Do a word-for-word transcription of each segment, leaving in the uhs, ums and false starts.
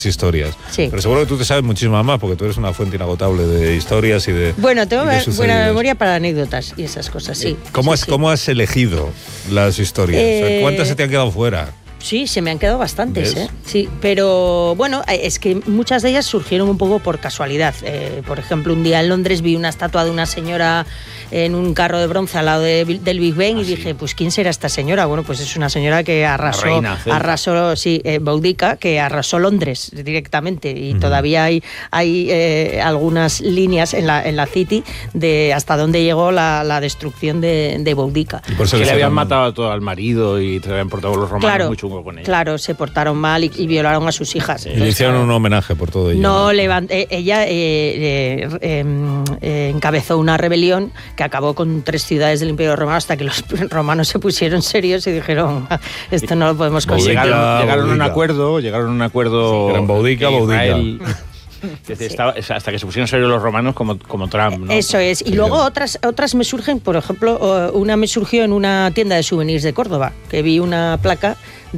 historias. Sí. Pero seguro que tú te sabes muchísimas más porque tú eres una fuente inagotable de historias y de... Bueno, tengo de buena memoria para anécdotas y esas cosas, sí. ¿Cómo, sí, has, sí. ¿Cómo has elegido las historias? Eh... O sea, ¿cuántas se te han quedado fuera? Sí, se me han quedado bastantes, ¿Ves? ¿eh? Sí, pero bueno, es que muchas de ellas surgieron un poco por casualidad. Eh, por ejemplo, un día en Londres vi una estatua de una señora en un carro de bronce al lado de, del Big Ben ah, y dije, sí. pues ¿quién será esta señora? Bueno, pues es una señora que arrasó, reina, arrasó, sí, eh, Boudica, que arrasó Londres directamente y uh-huh. todavía hay, hay eh, algunas líneas en la, en la City de hasta dónde llegó la, la destrucción de, de Boudica. Y por eso que le habían matado a todo al marido y te habían portado los romanos claro, mucho con ella. Claro, se portaron mal y, y violaron a sus hijas. Sí. Y le hicieron un homenaje por todo ello. No, ¿no? Levant, eh, ella eh, eh, eh, eh, encabezó una rebelión que acabó con tres ciudades del Imperio Romano hasta que los romanos se pusieron serios y dijeron, esto no lo podemos conseguir. Llegaron, llegaron a un acuerdo, llegaron a un acuerdo. Sí, eran Boudica, Boudica. Sí. Estaba, hasta que se pusieron serios los romanos como, como Trump, ¿no? Eso es. Y sí, luego otras, otras me surgen, por ejemplo, una me surgió en una tienda de souvenirs de Córdoba, que vi una placa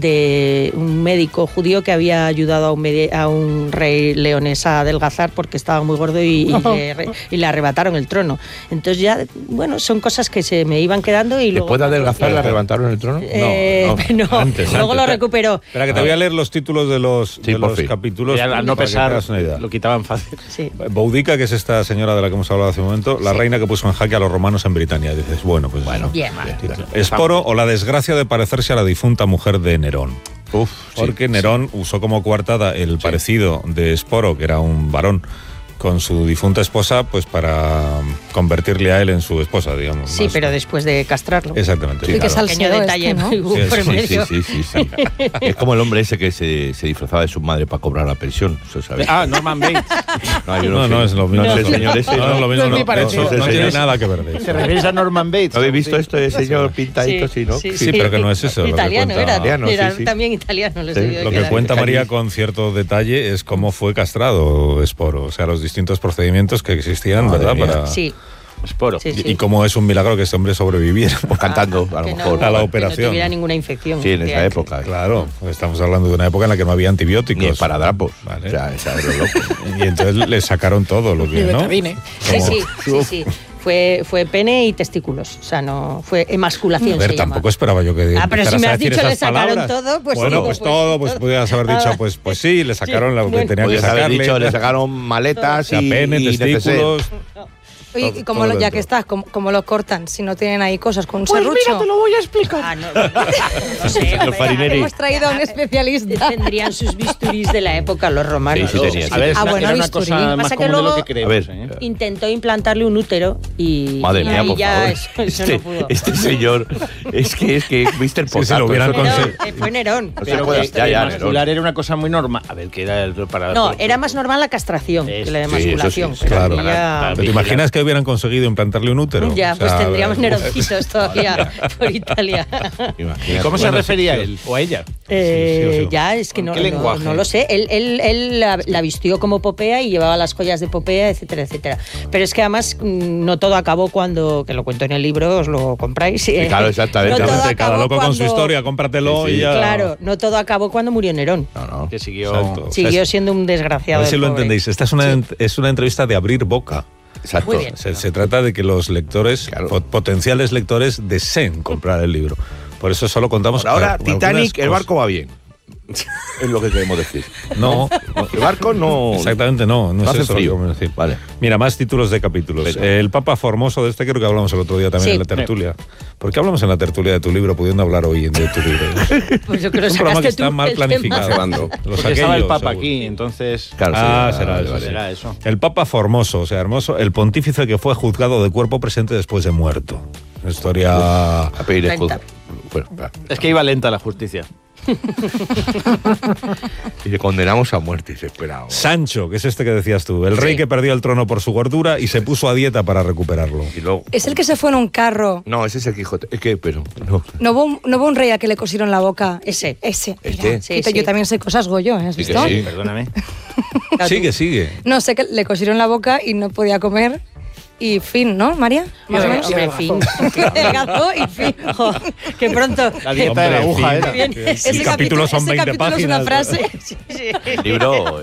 de un médico judío que había ayudado a un, a un rey leonés a adelgazar porque estaba muy gordo y, y, le, y le arrebataron el trono. Entonces ya, bueno, son cosas que se me iban quedando y luego... ¿Después de adelgazar le arrebataron el trono? Eh, no, no, antes, luego antes. Lo recuperó. Espera, que te voy a leer los títulos de los, sí, de los capítulos. Ya, al no pesar, lo quitaban fácil. Sí. Boudica, que es esta señora de la que hemos hablado hace un momento, la sí. reina que puso en jaque a los romanos en Britania. Dices, bueno, pues... Bueno, bien. bien. Esporo o la desgracia de parecerse a la difunta mujer de Nerón. Uf, porque sí, Nerón sí. usó como coartada el sí. parecido de Esporo, que era un varón, con su difunta esposa, pues para convertirle a él en su esposa, digamos. Sí, más. Pero después de castrarlo. Exactamente. Sí, sí, que claro. salseado detalle, este, ¿no? Sí, sí, sí, sí, sí, sí. Es como el hombre ese que se, se disfrazaba de su madre para cobrar la pensión. ¿Eso sabéis? Ah, Norman Bates. No, no, no, no es lo mismo. No, el señor ese. No, no es lo mismo. No, No, no, no, no, no tiene nada que ver de eso. ¿Se refiere a Norman Bates? ¿Habéis visto esto de señor pintadito así, no? Sí, pero que no es eso. Italiano, era, italiano, era sí, sí. también italiano. Lo que cuenta María con cierto detalle es cómo fue castrado Esporo, o sea, los distintos procedimientos que existían, ¿verdad? Para... Sí. Esporo. Sí, sí. Y cómo es un milagro que este hombre sobreviviera. Pues cantando, a lo mejor. No, a la que operación. no tuviera ninguna infección. Sí, en esa época. Claro, estamos hablando de una época en la que no había antibióticos. Ni esparadrapos. Vale. O sea, esa es lo loco. Y entonces le sacaron todo lo que, ¿no? Sí, sí, sí, sí. Fue, fue pene y testículos, o sea, no fue emasculación. A ver, se tampoco llama. esperaba yo que Ah, pero si me has dicho esas le sacaron palabras. todo, pues bueno, digo, pues, pues todo, pues todo. podrías haber dicho, pues, pues sí, le sacaron sí, lo que bueno, tenían que sacarle. Haber dicho, le sacaron maletas o sea, y pene, y testículos. Oye, y como lo, ya que estás, como, como lo cortan, si no tienen ahí cosas con un pues serrucho. Mira, te lo voy a explicar. Ah, no, no, no sé, los farineri. Hemos traído a un especialista. Tendrían sus bisturís de la época los romanos. Sí, sí, tenía, sí. A ver, es ah, una, bueno, era una bisturí. cosa más Pasa que común de luego lo que creemos. A ver, ¿eh? intentó implantarle un útero y, Madre y mía, ahí por ya favor. eso, eso este, no pudo. este señor es que es que viste el Sí, potato. se lo hubieran eso no- conseguido. Nerón, eh, fue Nerón. No se Pero puede- que ya, ya, emascular era una cosa muy normal. A ver, que era el para... No, era más normal la castración que la Sí, eso emasculación. sí, pero claro. aquí ya- ¿Pero te imaginas que hubieran conseguido implantarle un útero? Ya, O sea, pues tendríamos a ver, neroncitos todavía por Italia. Imagínate. ¿Y cómo se Bueno, refería sí, él o a ella? Eh, Sí, sí, sí. Ya, es que ¿Con no, qué no, lenguaje? no lo sé. Él, él, él la, la vistió como Popea y llevaba las joyas de Popea, etcétera, etcétera. Pero es que además mm, no todo acabó cuando, que lo cuento en el libro, os lo compráis. eh, claro, exactamente. no todo Cada acabó loco con su cuando- historia, cómpratelo Sí, sí. y ya. Claro, no todo acabó cuando murió Nerón. No, no. Que siguió... Exacto. Siguió siendo un A desgraciado. ver si el lo pobre. entendéis. Esta es una, ent- es una entrevista de abrir boca. Exacto. Muy bien. Se, se trata de que los lectores, Claro. po- potenciales lectores, deseen comprar el libro. Por eso solo contamos... Por ahora, a- algunas Titanic, el cosas. barco va bien. Es lo que queremos decir. No, El barco no... exactamente no. No, No es hace eso lo que frío. queremos decir. Vale. Mira, más títulos de capítulos. Venga. El Papa Formoso, de este creo que hablamos el otro día también Sí. en la tertulia. ¿Por qué hablamos en la tertulia de tu libro pudiendo hablar hoy de tu libro? Pues yo creo que Es un programa que sacaste está tú mal el planificado. tema. Cebando. Los Porque estaba el aquellos, Papa seguro. aquí, entonces... Claro, Ah, sí, será vale, eso, vale. sí. Será eso. El Papa Formoso, o sea, hermoso, el pontífice que fue juzgado de cuerpo presente después de muerto. Una historia... A pedir Treinta. excusa. Bueno, claro. Es que iba lenta la justicia. Y le condenamos a muerte y se espera. Sancho, que es este que decías tú, el rey Sí. que perdió el trono por su gordura y se puso a dieta para recuperarlo. Y luego... Es el que se fue en un carro. No, ese es el Quijote. Es que, pero... No. No hubo, un, no hubo un rey a que le cosieron la boca. Ese. Ese. Este. Mira, Sí, yo sí. también sé cosas Goyo, ¿eh? ¿Has Sí que visto? sí. Perdóname. Claro, Sigue, sigue. No, sé que le cosieron la boca y no podía comer. y fin, ¿no, María? Más o menos. Hombre, fin. Delgado y fin. Jo, que pronto. La dieta de la aguja fin. era. Bien, El ese capítulo son ese veinte capítulo es una páginas. frase. Sí, sí. Libro